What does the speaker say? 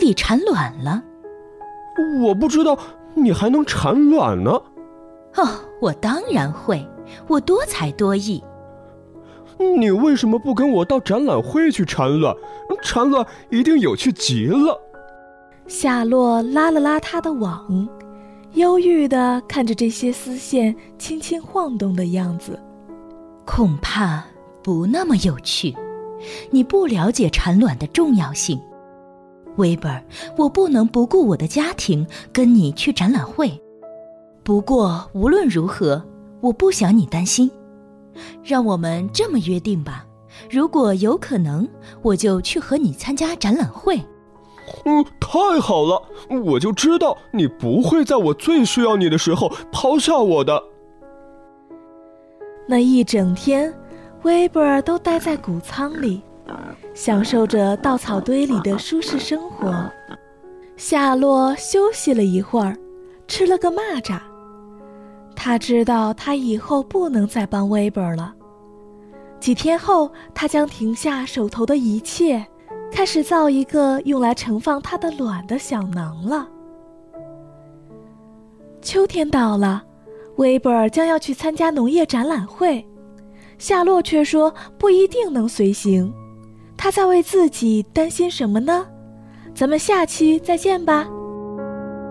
以产卵了。 我不知道你还能产卵呢。 我当然会，我多才多艺。 你为什么不跟我到展览会去产卵？产卵一定有趣极了。 夏洛拉了拉他的网，忧郁地看着这些丝线轻轻晃动的样子。 恐怕不那么有趣，你不了解产卵的重要性。威伯尔，我不能不顾我的家庭跟你去展览会。不过无论如何，我不想你担心。让我们这么约定吧，如果有可能，我就去和你参加展览会。 太好了，我就知道你不会在我最需要你的时候抛下我的。 那一整天，威伯尔都待在谷仓里，享受着稻草堆里的舒适生活。夏洛休息了一会儿，吃了个蚂蚱。他知道他以后不能再帮威伯尔了。几天后，他将停下手头的一切，开始造一个用来盛放他的卵的小囊了。秋天到了，威伯尔将要去参加农业展览会，夏洛却说不一定能随行。他在为自己担心什么呢？咱们下期再见吧。